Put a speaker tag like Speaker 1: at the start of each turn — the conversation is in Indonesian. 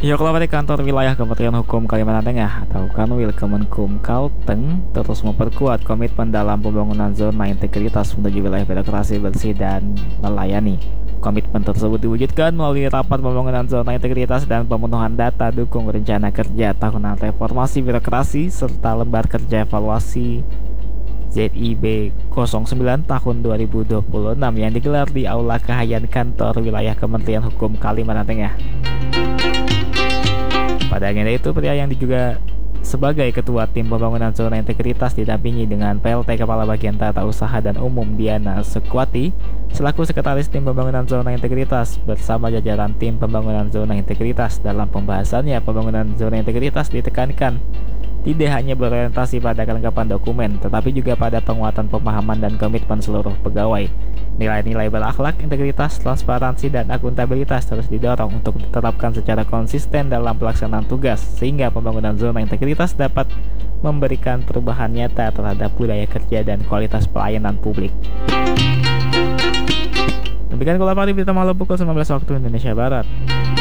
Speaker 1: Yogyakarta Kantor Wilayah Kementerian Hukum Kalimantan Tengah atau Kanwil Kemenkum Kalteng terus memperkuat komitmen dalam pembangunan zona integritas menuju wilayah birokrasi bersih dan melayani. Komitmen tersebut diwujudkan melalui rapat pembangunan zona integritas dan pemenuhan data dukung rencana kerja tahunan reformasi birokrasi serta lembar kerja evaluasi ZIB 09 tahun 2026 yang digelar di Aula Kahayan Kantor Wilayah Kementerian Hukum Kalimantan Tengah. Pada agenda itu, pria yang juga sebagai Ketua Tim Pembangunan Zona Integritas didampingi dengan PLT Kepala Bagian Tata Usaha dan Umum Diana Sekwati selaku Sekretaris Tim Pembangunan Zona Integritas bersama jajaran Tim Pembangunan Zona Integritas. Dalam pembahasannya, pembangunan zona integritas ditekankan tidak hanya berorientasi pada kelengkapan dokumen, tetapi juga pada penguatan pemahaman dan komitmen seluruh pegawai. Nilai-nilai berakhlak, integritas, transparansi, dan akuntabilitas terus didorong untuk diterapkan secara konsisten dalam pelaksanaan tugas, sehingga pembangunan zona integritas dapat memberikan perubahan nyata terhadap budaya kerja dan kualitas pelayanan publik. Demikian Kula Pari, berita malam pukul 19 waktu Indonesia Barat.